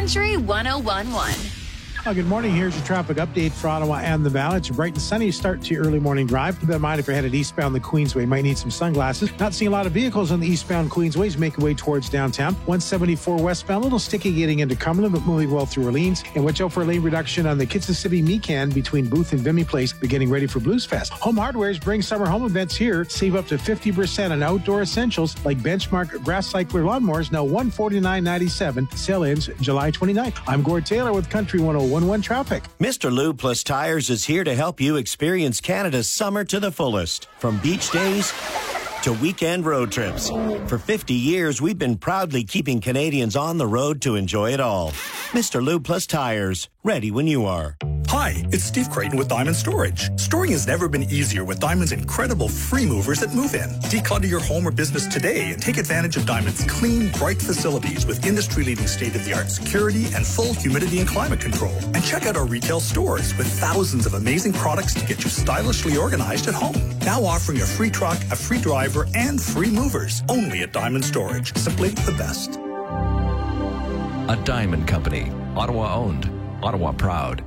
Country 101.1. Well, good morning. Here's your traffic update for Ottawa and the Valley. It's a bright and sunny start to your early morning drive. Keep in mind if you're headed eastbound the Queensway, you might need some sunglasses. Not seeing a lot of vehicles on the eastbound Queensways making way towards downtown. 174 westbound, a little sticky getting into Cumberland, but moving well through Orleans. And watch out for a lane reduction on the Kitson City Mecan between Booth and Vimy Place, getting ready for Blues Fest. Home Hardware's bring summer home events here. Save up to 50% on outdoor essentials like Benchmark Grass Cycler lawnmowers, now $149.97. Sale ends July 29th. I'm Gord Taylor with Country 101.1 Traffic. Mr. Lube Plus Tires is here to help you experience Canada's summer to the fullest. From beach days to weekend road trips. For 50 years, we've been proudly keeping Canadians on the road to enjoy it all. Mr. Lube Plus Tires, ready when you are. Hi, it's Steve Creighton with Diamond Storage. Storing has never been easier with Diamond's incredible free movers at Move In. Declutter your home or business today and take advantage of Diamond's clean, bright facilities with industry-leading state-of-the-art security and full humidity and climate control. And check out our retail stores with thousands of amazing products to get you stylishly organized at home. Now offering a free truck, a free driver, and free movers. Only at Diamond Storage. Simply the best. A Diamond Company. Ottawa owned. Ottawa proud.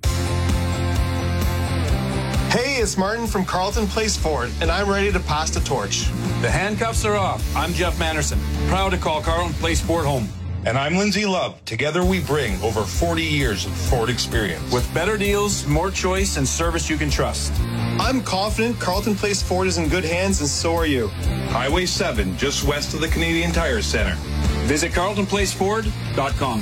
Hey, it's Martin from Carleton Place Ford, and I'm ready to pass the torch. The handcuffs are off. I'm Jeff Manderson, proud to call Carleton Place Ford home. And I'm Lindsay Love. Together we bring over 40 years of Ford experience. With better deals, more choice, and service you can trust. I'm confident Carleton Place Ford is in good hands, and so are you. Highway 7, just west of the Canadian Tire Center. Visit CarletonPlaceFord.com.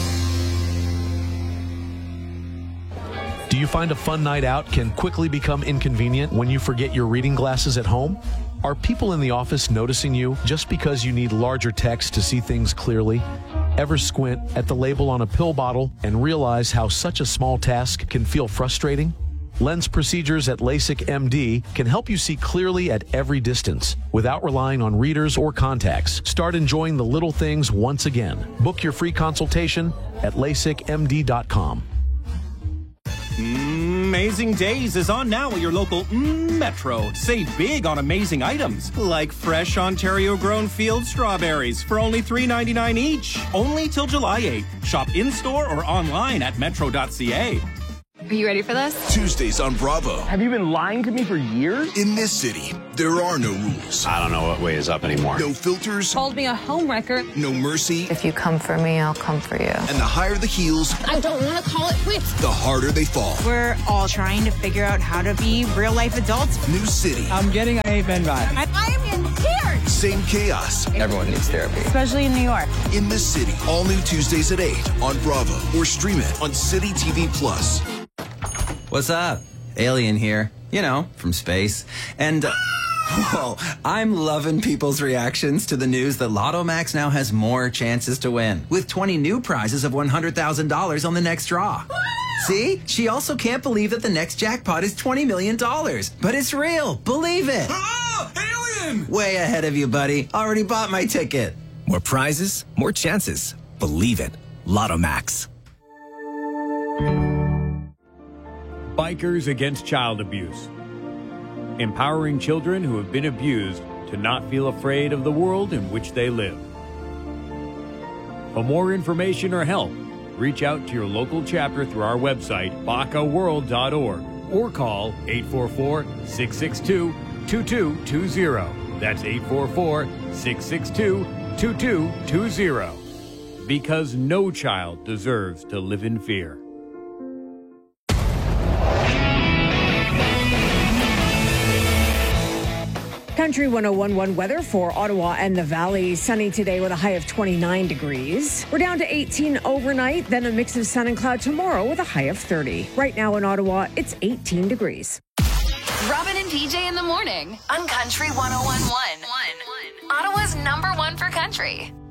Do you find a fun night out can quickly become inconvenient when you forget your reading glasses at home? Are people in the office noticing you just because you need larger text to see things clearly? Ever squint at the label on a pill bottle and realize how such a small task can feel frustrating? Lens procedures at LASIK MD can help you see clearly at every distance without relying on readers or contacts. Start enjoying the little things once again. Book your free consultation at LASIKMD.com. Amazing Days is on now at your local Metro. Save big on amazing items like fresh Ontario-grown field strawberries for only $3.99 each. Only till July 8th. Shop in-store or online at metro.ca. Are you ready for this? Tuesdays on Bravo. Have you been lying to me for years? In this city, there are no rules. I don't know what way is up anymore. No filters. Called me a homewrecker. No mercy. If you come for me, I'll come for you. And the higher the heels, I don't want to call it quits. The harder they fall. We're all trying to figure out how to be real-life adults. New city. I'm getting an 8-man vibe. I am in tears. Same chaos. Everyone needs therapy. Especially in New York. In this city, all new Tuesdays at 8 on Bravo or stream it on City TV Plus. What's up? Alien here. You know, from space. And, whoa, I'm loving people's reactions to the news that Lotto Max now has more chances to win, with 20 new prizes of $100,000 on the next draw. See? She also can't believe that the next jackpot is $20 million. But it's real. Believe it. Ah! Alien! Way ahead of you, buddy. Already bought my ticket. More prizes, more chances. Believe it. Lotto Max. Bikers Against Child Abuse. Empowering children who have been abused to not feel afraid of the world in which they live. For more information or help, reach out to your local chapter through our website, bacaworld.org, or call 844-662-2220. That's 844-662-2220. Because no child deserves to live in fear. Country 101.1 weather for Ottawa and the Valley. Sunny today with a high of 29 degrees. We're down to 18 overnight, then a mix of sun and cloud tomorrow with a high of 30. Right now in Ottawa, it's 18 degrees. Robin and PJ in the morning on Country 101.1. Ottawa's #1 for country.